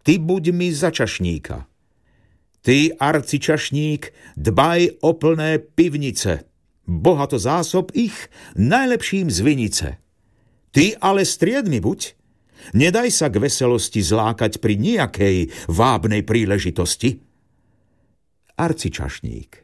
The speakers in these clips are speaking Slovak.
ty buď mi za čašníka. Ty, arcičašník, dbaj o plné pivnice, bohato zásob ich, najlepším z vinice. Ty ale stried mi buď, nedaj sa k veselosti zlákať pri nejakej vábnej príležitosti. Arcičašník.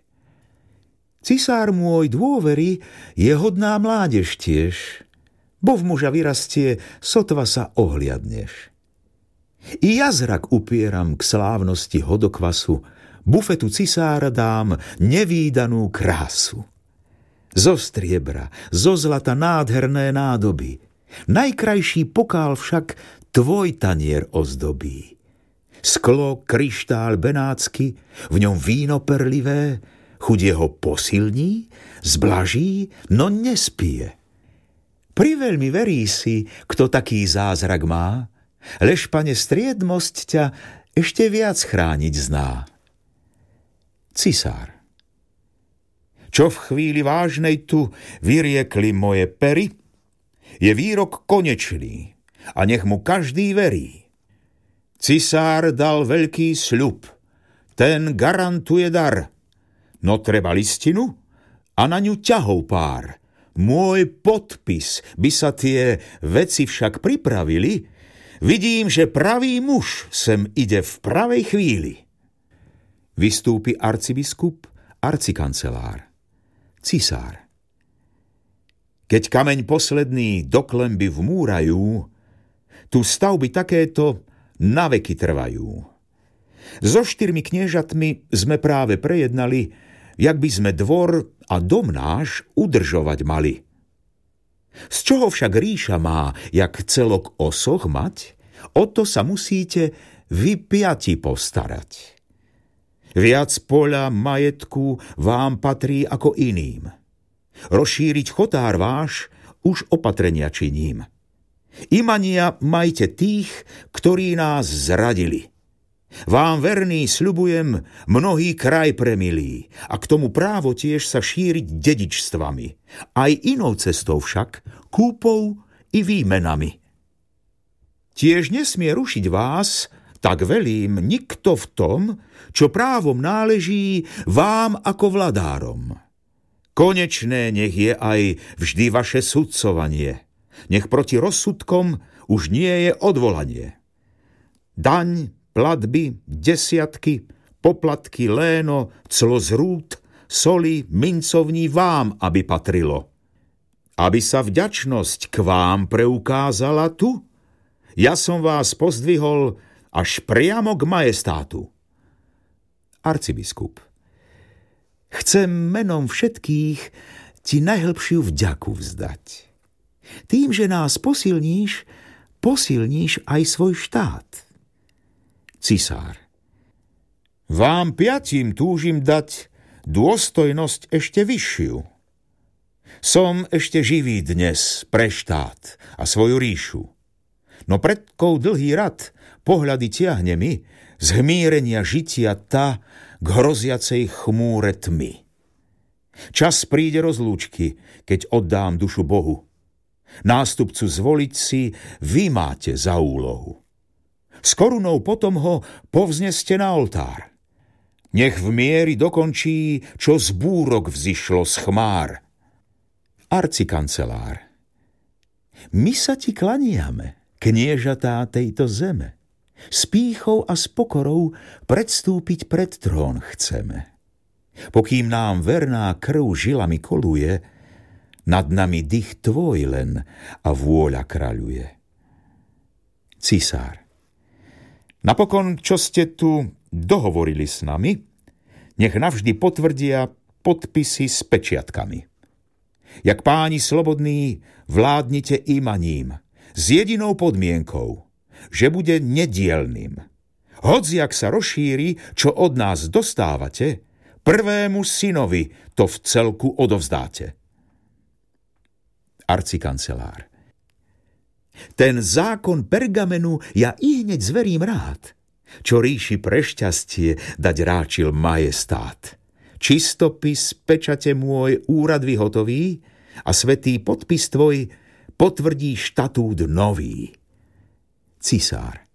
Cisár môj dôvery je hodná mládež tiež, bo v muža vyrastie, sotva sa ohliadneš. I ja zrak upieram k slávnosti hodokvasu, bufetu cisára dám nevídanú krásu. Zo striebra, zo zlata nádherné nádoby, najkrajší pokál však tvoj tanier ozdobí. Sklo, kryštál benátsky, v ňom víno perlivé, chuť jeho posilní, zblaží, no nespije. Priveľmi verí si, kto taký zázrak má, lež, pane, striedmosť ťa ešte viac chrániť zná. Cisár. Čo v chvíli vážnej tu vyriekli moje pery, je výrok konečný a nech mu každý verí. Cisár dal veľký sľub, ten garantuje dar, no treba listinu a na ňu ťahov pár. Môj podpis by sa tie veci však pripravili, vidím, že pravý muž sem ide v pravej chvíli. Vystúpi arcibiskup, arcikancelár. Cisár. Keď kameň posledný do klenby vmúrajú, tu stavby takéto naveky trvajú. So 4 kniežatmi sme práve prejednali, jak by sme dvor a dom náš udržovať mali. Z čoho však ríša má, jak celok osoch mať, o to sa musíte vy 5 postarať. Viac poľa, majetku vám patrí ako iným. Rozšíriť chotár váš už opatrenia činím. Imania majte tých, ktorí nás zradili. Vám verný sľubujem mnohý kraj premilý a k tomu právo tiež sa šíriť dedičstvami, aj inou cestou však, kúpou i výmenami. Tiež nesmie rušiť vás, tak velím, nikto v tom, čo právom náleží vám ako vladárom. Konečné nech je aj vždy vaše sudcovanie. Nech proti rozsudkom už nie je odvolanie. Daň, platby, desiatky, poplatky, léno, clo z rúd, soli, mincovní vám, aby patrilo. Aby sa vďačnosť k vám preukázala tu, ja som vás pozdvihol až priamo k majestátu. Arcibiskup. Chcem menom všetkých ti najhlbšiu vďaku vzdať. Tým, že nás posilníš, posilníš aj svoj štát. Cisár. Vám 5 túžim dať dôstojnosť ešte vyššiu. Som ešte živý dnes pre štát a svoju ríšu. No predkov dlhý rad pohľady tiahne mi z hmírenia žitia ta k hroziacej chmúre tmy. Čas príde rozlúčky, keď oddám dušu Bohu. Nástupcu zvoliť si vy máte za úlohu. S korunou potom ho povzneste na oltár. Nech v miery dokončí, čo z búrok vzišlo z chmár. Arcikancelár. My sa ti klaniame, kniežatá tejto zeme. S pýchou a s pokorou predstúpiť pred trón chceme. Pokým nám verná krv žilami koluje, nad nami dých tvoj len a vôľa kráľuje. Cisár. Napokon, čo ste tu dohovorili s nami, nech navždy potvrdia podpisy s pečiatkami. Jak páni slobodní, vládnite imaním, s jedinou podmienkou, že bude nedielnym. Hodziak sa rozšíri, čo od nás dostávate, prvému synovi to v celku odovzdáte. Arcikancelár. Ten zákon pergamenu ja ihneď zverím rád, čo ríši pre šťastie dať ráčil majestát. Čistopis, pečate môj, úrad vyhotový a svätý podpis tvoj potvrdí štatút nový. Cisár.